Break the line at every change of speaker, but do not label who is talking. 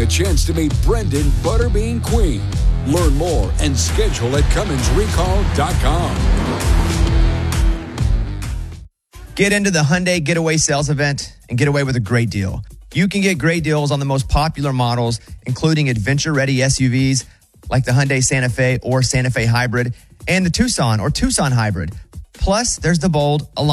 a chance to meet Brendan Butterbean Queen. Learn more and schedule at CumminsRecall.com.
Get into the Hyundai Getaway Sales Event and get away with a great deal. You can get great deals on the most popular models, including adventure-ready SUVs like the Hyundai Santa Fe or Santa Fe Hybrid and the Tucson or Tucson Hybrid. Plus, there's the bold